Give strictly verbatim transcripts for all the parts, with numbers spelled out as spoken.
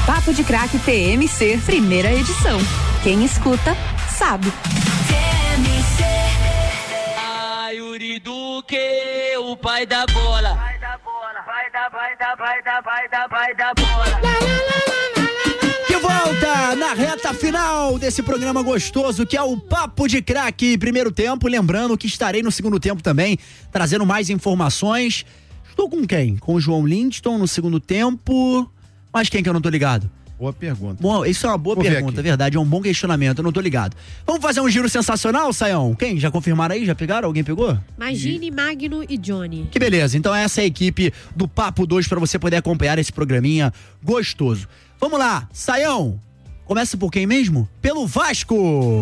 Papo de Craque T M C, primeira edição. Quem escuta, sabe. T M C. Ah, Yuri Duque, o pai da bola. Vai da bola, vai da, vai da, vai da, vai da, vai da bola. De volta na reta final desse programa gostoso que é o Papo de Craque primeiro tempo. Lembrando que estarei no segundo tempo também, trazendo mais informações. Estou com quem? Com o João Lindston no segundo tempo. Mas quem que eu não tô ligado? Boa pergunta. Bom, isso é uma boa Vou pergunta, verdade, é um bom questionamento, eu não tô ligado. Vamos fazer um giro sensacional, Sayão? Quem? Já confirmaram aí? Já pegaram? Alguém pegou? Magine, Magno e Johnny. Que beleza, então essa é a equipe do Papo dois para você poder acompanhar esse programinha gostoso. Vamos lá, Sayão, começa por quem mesmo? Pelo Vasco!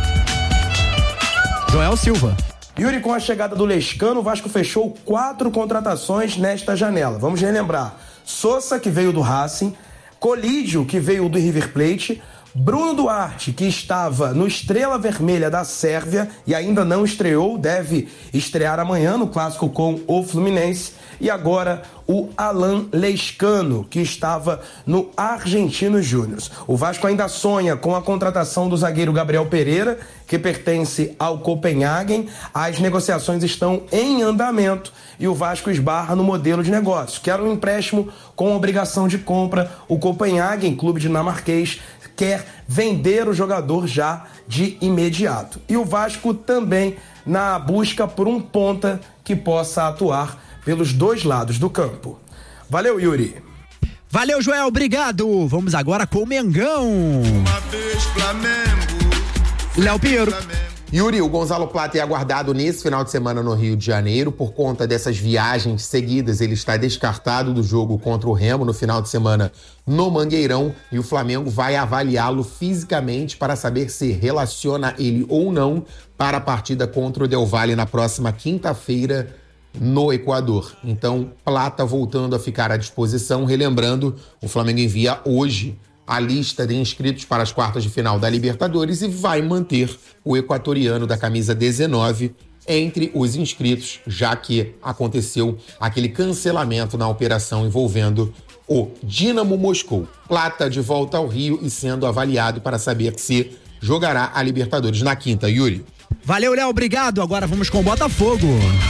Joel Silva. Yuri, com a chegada do Lescano, o Vasco fechou quatro contratações nesta janela. Vamos relembrar. Sousa, que veio do Racing, Colídio, que veio do River Plate, Bruno Duarte, que estava no Estrela Vermelha da Sérvia e ainda não estreou, deve estrear amanhã no clássico com o Fluminense, e agora o Alan Lescano, que estava no Argentinos Júnior. O Vasco ainda sonha com a contratação do zagueiro Gabriel Pereira, que pertence ao Copenhagen. As negociações estão em andamento e o Vasco esbarra no modelo de negócio, que era um empréstimo com obrigação de compra. O Copenhagen, clube dinamarquês, quer vender o jogador já de imediato. E o Vasco também na busca por um ponta que possa atuar pelos dois lados do campo. Valeu, Yuri. Valeu, Joel, obrigado. Vamos agora com o Mengão. Uma vez Flamengo. Léo Pinheiro. Yuri, o Gonzalo Plata é aguardado nesse final de semana no Rio de Janeiro. Por conta dessas viagens seguidas, ele está descartado do jogo contra o Remo no final de semana no Mangueirão, e o Flamengo vai avaliá-lo fisicamente para saber se relaciona ele ou não para a partida contra o Del Valle na próxima quinta-feira no Equador. Então, Plata voltando a ficar à disposição. Relembrando, o Flamengo envia hoje a lista de inscritos para as quartas de final da Libertadores e vai manter o equatoriano da camisa dezenove entre os inscritos, já que aconteceu aquele cancelamento na operação envolvendo o Dínamo Moscou. Plata de volta ao Rio e sendo avaliado para saber se jogará a Libertadores na quinta. Yuri. Valeu, Léo, obrigado. Agora vamos com o Botafogo.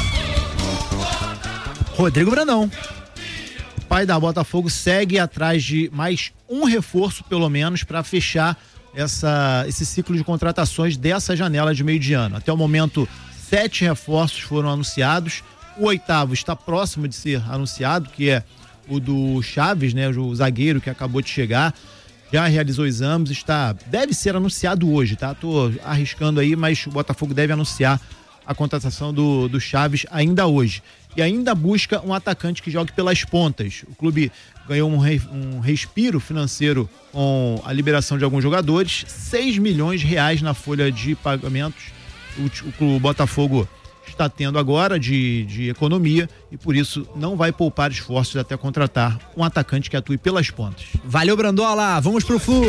Rodrigo Brandão. O pai da Botafogo segue atrás de mais um reforço, pelo menos, para fechar essa, esse ciclo de contratações dessa janela de meio de ano. Até o momento, sete reforços foram anunciados. O oitavo está próximo de ser anunciado, que é o do Chaves, né, o zagueiro que acabou de chegar. Já realizou exames, está, deve ser anunciado hoje, tá? Tô arriscando aí, mas o Botafogo deve anunciar a contratação do, do Chaves ainda hoje. E ainda busca um atacante que jogue pelas pontas. O clube ganhou um, re, um respiro financeiro com a liberação de alguns jogadores, seis milhões de reais na folha de pagamentos. O, o, o Botafogo está tendo agora de, de economia e por isso não vai poupar esforços até contratar um atacante que atue pelas pontas. Valeu, Brandola. Vamos pro Flu.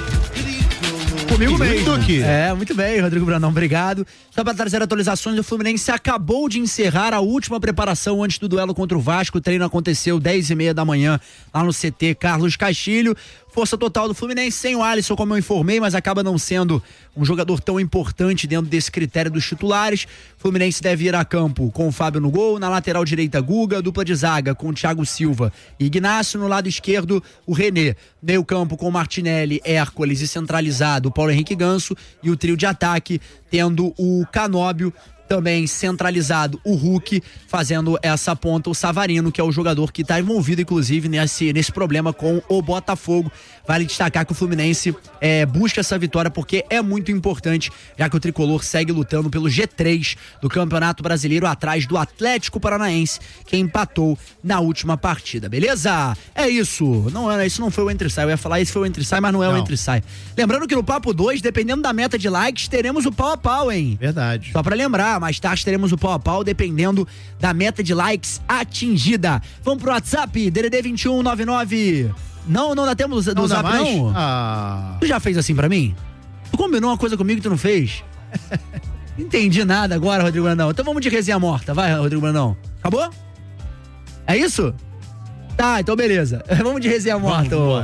Comigo mesmo. Aqui. É, muito bem, Rodrigo Brandão, obrigado. Só para trazer atualizações, o Fluminense acabou de encerrar a última preparação antes do duelo contra o Vasco. O treino aconteceu dez e meia da manhã lá no C T Carlos Castilho. Força total do Fluminense sem o Alisson, como eu informei, mas acaba não sendo um jogador tão importante dentro desse critério dos titulares. O Fluminense deve ir a campo com o Fábio no gol, na lateral direita Guga, dupla de zaga com o Thiago Silva e Ignacio, no lado esquerdo o René, meio campo com Martinelli, Hércules e centralizado o Paulo Henrique Ganso, e o trio de ataque tendo o Canóbio, também centralizado o Hulk, fazendo essa ponta o Savarino, que é o jogador que está envolvido inclusive nesse, nesse problema com o Botafogo. Vale destacar que o Fluminense é, busca essa vitória porque é muito importante, já que o tricolor segue lutando pelo G três do Campeonato Brasileiro, atrás do Atlético Paranaense, que empatou na última partida, beleza? É isso, não, isso não foi o entre-sai, eu ia falar isso foi o entre-sai, mas não é não. o entre-sai. Lembrando que no Papo dois, dependendo da meta de likes, teremos o pau a pau, hein? Verdade. Só pra lembrar, mais tarde teremos o pau a pau, dependendo da meta de likes atingida. Vamos pro WhatsApp, D D D vinte e um, nove nove. Não, não dá tempo do, do não Zap, mais? não? Ah. Tu já fez assim pra mim? Tu combinou uma coisa comigo que tu não fez? Entendi nada agora, Rodrigo Brandão. Então vamos de resenha morta, vai, Rodrigo Brandão. Acabou? É isso? Tá, então beleza. Vamos de resenha morta. Vamos,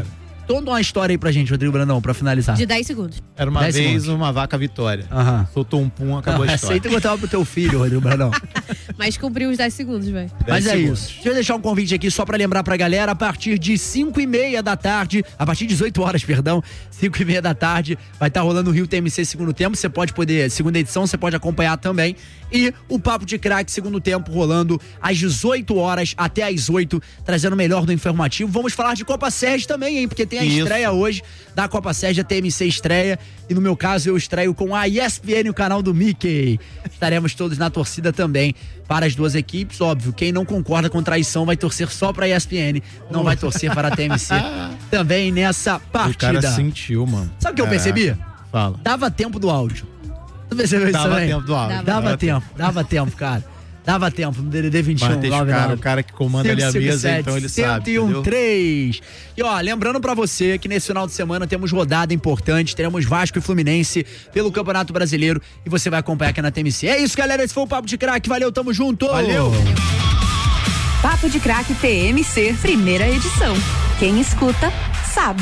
Conta uma história aí pra gente, Rodrigo Brandão, pra finalizar. De dez segundos. Era uma dez vez segundos. uma vaca Vitória. Aham. Soltou um pum, acabou Não, a essa história. aí tu contava pro teu filho, Rodrigo Brandão. Mas cumpriu os dez segundos, velho. Mas é segundos. isso. Deixa eu deixar um convite aqui só pra lembrar pra galera, a partir de cinco e meia da tarde, a partir de dezoito horas, perdão, cinco e meia da tarde, vai estar rolando o Rio T M C segundo tempo, você pode poder, segunda edição, você pode acompanhar também, e o Papo de Craque segundo tempo rolando às dezoito horas até às oito, trazendo o melhor do informativo. Vamos falar de Copa Sérgio também, hein, porque tem a Isso. estreia hoje da Copa Sérgio, a T M C estreia, e no meu caso eu estreio com a E S P N, o canal do Mickey. Estaremos todos na torcida também para as duas equipes, óbvio, quem não concorda com traição vai torcer só para a E S P N, não vai torcer para a T M C também nessa partida. O cara sentiu, mano. Sabe o que eu É. percebi? Fala. Dava tempo do áudio. Tu percebeu isso Dava também? tempo do áudio. Dava. Dava tempo, dava tempo, cara. Dava tempo no D D D vinte e um. Mas deixa o nove cara, nove. o cara que comanda ali a mesa, então ele sabe, cento e um entendeu? três. E ó, lembrando pra você que nesse final de semana temos rodada importante, teremos Vasco e Fluminense pelo Campeonato Brasileiro e você vai acompanhar aqui na T M C. É isso, galera, esse foi o Papo de Craque, valeu, tamo junto! Valeu! Papo de Craque T M C, primeira edição. Quem escuta, sabe.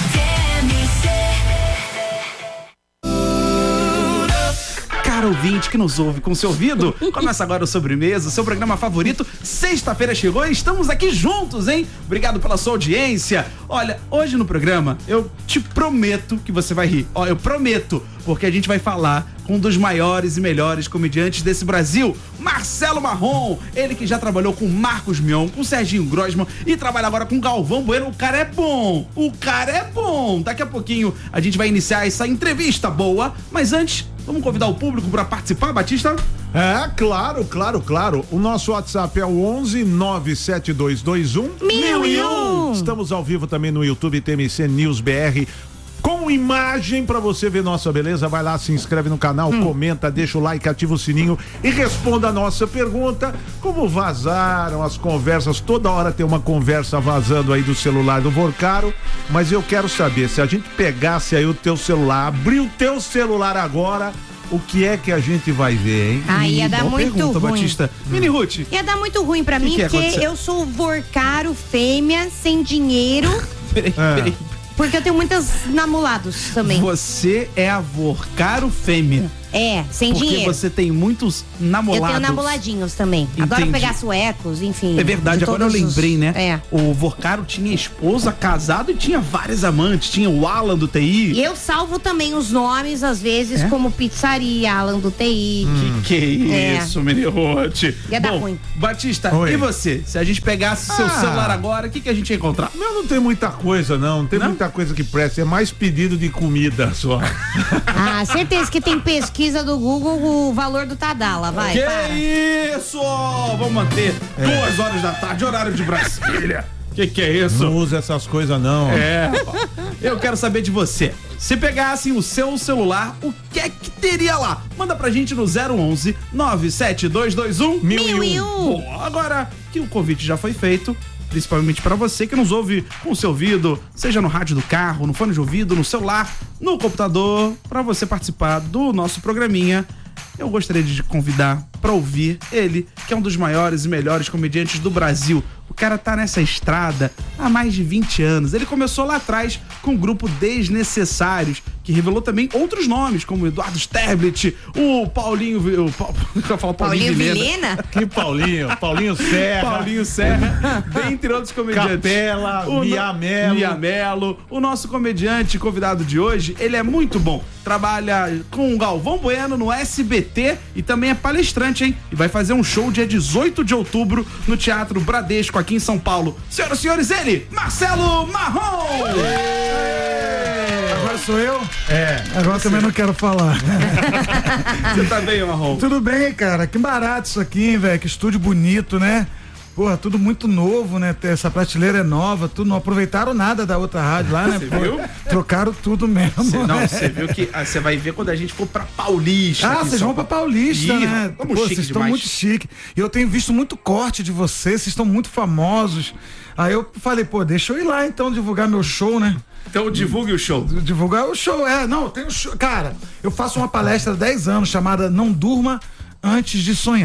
Caro ouvinte que nos ouve com seu ouvido, começa agora o Sobremesa, o seu programa favorito. Sexta-feira chegou e estamos aqui juntos, hein? Obrigado pela sua audiência. Olha, hoje no programa eu te prometo que você vai rir. Ó, eu prometo, porque a gente vai falar com um dos maiores e melhores comediantes desse Brasil, Marcelo Marrom. Ele que já trabalhou com Marcos Mion, com Serginho Grosman e trabalha agora com Galvão Bueno. O cara é bom, o cara é bom. Daqui a pouquinho a gente vai iniciar essa entrevista boa, mas antes, vamos convidar o público para participar, Batista? É, claro, claro, claro. O nosso WhatsApp é o onze nove sete dois dois um Mil e um. Estamos ao vivo também no YouTube T M C News B R. Com imagem pra você ver nossa beleza, vai lá, se inscreve no canal, hum. comenta, deixa o like, ativa o sininho e responda a nossa pergunta. Como vazaram as conversas? Toda hora tem uma conversa vazando aí do celular do Vorcaro, mas eu quero saber, se a gente pegasse aí o teu celular, abrir o teu celular agora, o que é que a gente vai ver, hein? Ah, ia dar Boa muito pergunta, ruim. Batista. Mini Ruth. Ia dar muito ruim pra Que mim, que ia porque acontecer? eu sou vorcaro, fêmea, sem dinheiro, Peraí, É. peraí. porque eu tenho muitos namolados também. Você é a Vorcaro fêmea. É, sem Porque dinheiro. você tem muitos namolados. Eu tenho namoladinhos também. Adoro Entendi. pegar suecos, enfim. É verdade, de agora eu todos os- lembrei, né? É. O Vorcaro tinha esposa, casado e tinha vários amantes. Tinha o Alan do T I. E eu salvo também os nomes, às vezes, É? como Pizzaria, Alan do T I. Que que é É. isso, Mini Ruth? Ia dar Bom, ruim. Batista, Oi. e você? Se a gente pegasse seu Ah. celular agora, o que, que a gente ia encontrar? Não, não tem muita coisa, não. Não tem Não? muita coisa que presta. É mais pedido de comida só. Ah, certeza que tem pesquisa do Google, o valor do Tadala, vai. que para. isso? Vamos manter duas horas da tarde, horário de Brasília. Que que é isso? Não usa essas coisas, não. É, rapaz. Eu quero saber de você. Se pegassem o seu celular, o que é que teria lá? Manda pra gente no zero onze nove sete dois dois um Mil e um. Boa. Agora que o convite já foi feito, principalmente pra você que nos ouve com o seu ouvido, seja no rádio do carro, no fone de ouvido, no celular, no computador, pra você participar do nosso programinha, eu gostaria de te convidar pra ouvir ele, que é um dos maiores e melhores comediantes do Brasil. O cara tá nessa estrada há mais de vinte anos. Ele começou lá atrás com o grupo Desnecessários, que revelou também outros nomes, como Eduardo Sterblit, o Paulinho... O Pa- eu ia falar Paulinho, Paulinho Vilhena. Vilhena? Que Paulinho, Paulinho Serra. Paulinho Serra, dentre outros comediantes. Capela, O no- Miamelo. Miamelo. O nosso comediante convidado de hoje, ele é muito bom. Trabalha com o Galvão Bueno no S B T e também é palestrante, hein? E vai fazer um show dia dezoito de outubro no Teatro Bradesco, aqui em São Paulo. Senhoras e senhores, ele, Marcelo Marrom! Agora sou eu? É. Agora também não quero falar. Você tá bem, Marrom? Tudo bem, cara? Que barato isso aqui, hein, velho? Que estúdio bonito, né? Porra, tudo muito novo, né? Essa prateleira é nova, tudo. Não aproveitaram nada da outra rádio lá, né? Você Pô, viu? trocaram tudo mesmo. Cê, não, né? você viu que ah, você vai ver quando a gente for pra Paulista. Ah, aqui em vocês São vão pra Paulo. Paulista, Ih, né? Vamos Pô, chique vocês estão demais. muito chique. E eu tenho visto muito corte de vocês, vocês estão muito famosos. Aí eu falei, pô, deixa eu ir lá então divulgar meu show, né? Então divulgue o show. Divulgar o show, é, não, tem um show. Cara, eu faço uma palestra há dez anos chamada Não Durma Antes de Sonhar.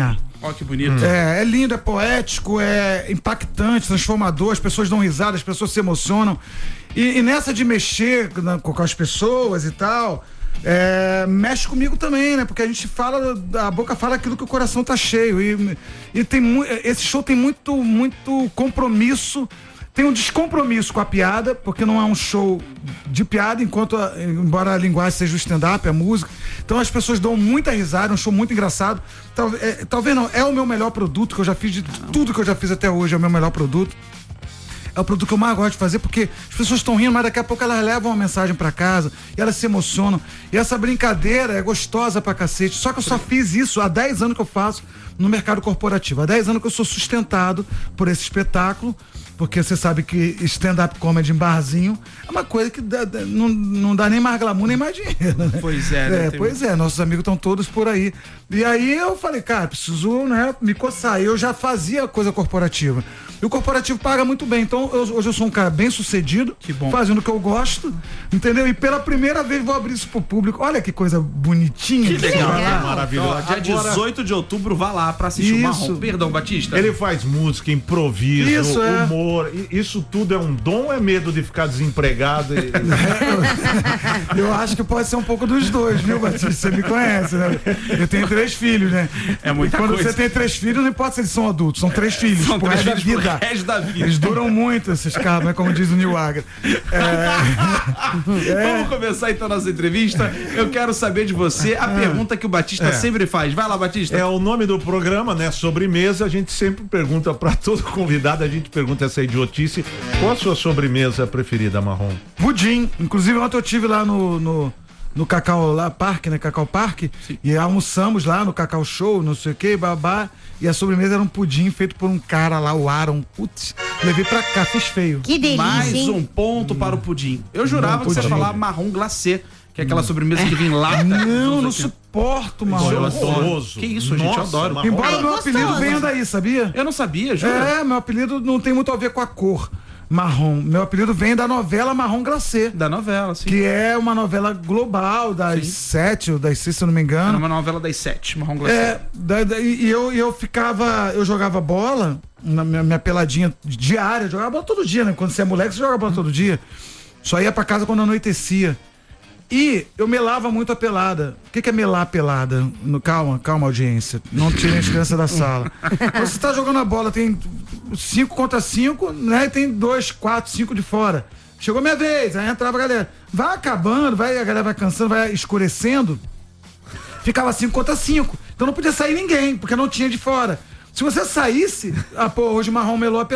Ó, que bonito. É, é lindo, é poético, é impactante, transformador, as pessoas dão risada, as pessoas se emocionam. E, e nessa de mexer na, com as pessoas e tal, é, mexe comigo também, né? Porque a gente fala, a boca fala aquilo que o coração tá cheio. E, e tem mu- esse show tem muito, muito compromisso. Tem um descompromisso com a piada, porque não é um show de piada, enquanto a, embora a linguagem seja o stand-up, a música. Então as pessoas dão muita risada, é um show muito engraçado. Talvez, é, talvez não, é o meu melhor produto que eu já fiz, de tudo que eu já fiz até hoje é o meu melhor produto. É o produto que eu mais gosto de fazer, porque as pessoas estão rindo, mas daqui a pouco elas levam uma mensagem pra casa e elas se emocionam. E essa brincadeira é gostosa pra cacete. Só que eu só fiz isso há dez anos que eu faço no mercado corporativo. Há dez anos que eu sou sustentado por esse espetáculo, porque você sabe que stand-up comedy em barzinho é uma coisa que dá, dá, não, não dá nem mais glamour, nem mais dinheiro, né? Pois é, né? É, Tem- pois é, nossos amigos estão todos por aí. E aí eu falei, cara, preciso, né, me coçar. E eu já fazia coisa corporativa. E o corporativo paga muito bem. Então, eu- hoje eu sou um cara bem sucedido, fazendo o que eu gosto, entendeu? E pela primeira vez vou abrir isso pro público. Olha que coisa bonitinha. Que legal, legal. maravilhoso. Ó, dia Agora- dezoito de outubro, vá lá pra assistir o Isso. Marrom. Perdão, Batista. Ele faz música, improviso, Isso, é. humor. I- Isso tudo é um dom ou é medo de ficar desempregado? E- Eu acho que pode ser um pouco dos dois, viu, Batista? Você me conhece, né? Eu tenho três filhos, né? É muita E quando coisa. você tem três filhos, não importa se eles são adultos, são três filhos. São pro três resto filhos da pro vida. resto da vida. Eles duram muito, esses caras, né? Como diz o Neil Agra. Vamos começar então nossa entrevista. Eu quero saber de você a pergunta que o Batista É. sempre faz. Vai lá, Batista. É o nome do programa, né? Sobremesa. A gente sempre pergunta pra todo convidado, a gente pergunta essa idiotice. Qual a sua sobremesa preferida, Marrom? Pudim. Inclusive, ontem eu tive lá no, no, no Cacau lá, Parque, né? Cacau Parque. E almoçamos lá no Cacau Show, não sei o que, babá. E a sobremesa era um pudim feito por um cara lá, o Aaron. Putz, levei pra cá, fiz feio. Que delícia, Mais hein? um ponto para o pudim. Eu jurava Não, que você ia pudim. falar marrom glacê, que é aquela sobremesa que vem em lata. Não, não Aqui. suporto, Eu mano. adoro. Que isso, gente, eu Nossa, adoro. marrom. Embora É meu gostoso. apelido venha daí, sabia? Eu não sabia, jura? É, meu apelido não tem muito a ver com a cor marrom. Meu apelido vem da novela Marrom Glacê, Da novela, sim. que é uma novela global das sete ou das seis, se eu não me Era engano. uma novela das sete, marrom glacê. É, da- da- e eu, e eu ficava, eu jogava bola, na minha, minha peladinha diária, eu jogava bola todo dia, né? Quando você é moleque, você joga bola todo dia. Só ia pra casa quando anoitecia. E eu melava muito a pelada. O que, que é melar a pelada? No, calma, calma, audiência. Não tirem as crianças da sala. Quando você tá jogando a bola, tem cinco contra cinco, né? E tem dois, quatro, cinco de fora. Chegou minha vez, aí entrava a galera. Vai acabando, vai, a galera vai cansando, vai escurecendo. Ficava cinco contra cinco. Então não podia sair ninguém, porque não tinha de fora. Se você saísse, ah, pô, hoje o Marrom melou a pelada.